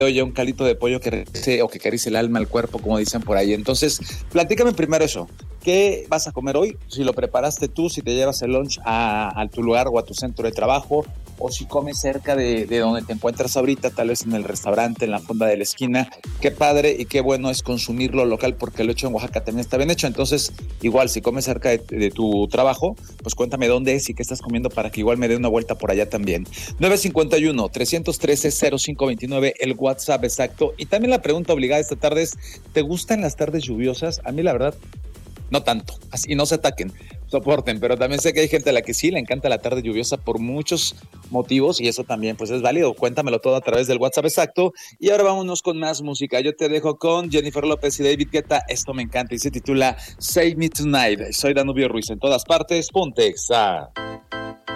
oye, un calito de pollo que acaricie o que acaricie el alma, el cuerpo, como dicen por ahí. Entonces, platícame primero eso. ¿Qué vas a comer hoy? Si lo preparaste tú, si te llevas el lunch a tu lugar o a tu centro de trabajo, o si comes cerca de donde te encuentras ahorita, tal vez en el restaurante, en la fonda de la esquina. Qué padre y qué bueno es consumirlo local, porque lo hecho en Oaxaca también está bien hecho. Entonces, igual, si comes cerca de tu trabajo, pues cuéntame dónde es y qué estás comiendo para que igual me dé una vuelta por allá también. 951-313-0529, el WhatsApp exacto. Y también la pregunta obligada esta tarde es, ¿te gustan las tardes lluviosas? A mí la verdad, no tanto, así no se ataquen, soporten, pero también sé que hay gente a la que sí le encanta la tarde lluviosa por muchos motivos y eso también pues es válido. Cuéntamelo todo a través del WhatsApp exacto. Y ahora vámonos con más música. Yo te dejo con Jennifer López y David Guetta. Esto me encanta y se titula Save Me Tonight. Soy Danubio Ruiz en todas partes. Ponte Exa.